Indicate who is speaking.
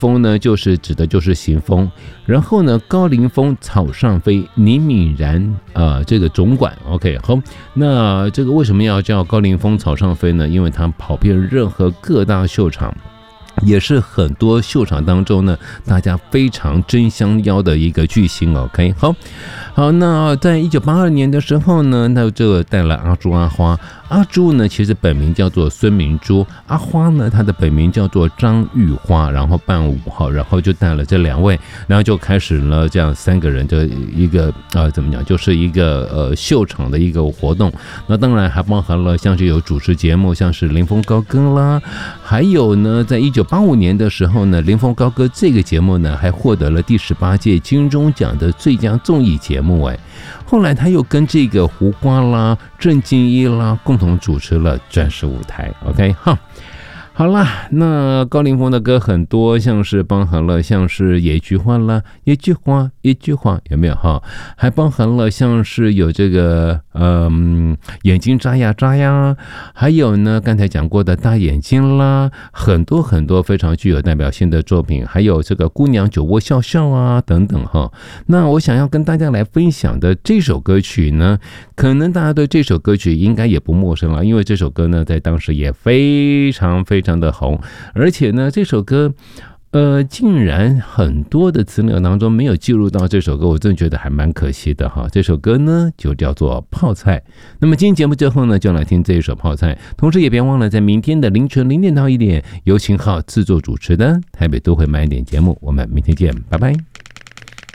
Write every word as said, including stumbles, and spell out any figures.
Speaker 1: 风呢，就是指的就是行风，然后呢，高凌风草上飞，倪敏然呃这个总管 ，OK 好，那这个为什么要叫高凌风草上飞呢？因为他跑遍任何各大秀场。也是很多秀场当中呢，大家非常争相邀的一个巨星 ，OK， 好，好，那在一九八二年的时候呢，那这个带了阿朱阿花，阿朱呢其实本名叫做孙明珠，阿花呢她的本名叫做张玉花，然后伴舞哈，然后就带了这两位，然后就开始了这样三个人的一个呃怎么讲，就是一个呃秀场的一个活动。那当然还包含了像是有主持节目，像是凌风高歌啦，还有呢，在一九八五年的时候呢，凌风高歌这个节目呢，还获得了第十八届金钟奖的最佳综艺节目。哎，后来他又跟这个胡瓜啦、郑敬一啦共同主持了《钻石舞台》。OK， 哈。好啦，那高凌风的歌很多，像是包含了像是野菊花啦，一句话一句话，有没有哈？还包含了像是有这个嗯眼睛眨呀眨呀，还有呢刚才讲过的大眼睛啦，很多很多非常具有代表性的作品，还有这个姑娘酒窝笑笑啊等等哈。那我想要跟大家来分享的这首歌曲呢，可能大家对这首歌曲应该也不陌生了，因为这首歌呢在当时也非常非常的红，而且呢这首歌呃，竟然很多的资料当中没有记录到这首歌，我真的觉得还蛮可惜的哈。这首歌呢就叫做泡菜。那么今天节目最后呢，就来听这一首泡菜，同时也别忘了在明天的凌晨零点到一点，由秦昊制作主持的台北都会慢一点节目，我们明天见，拜拜。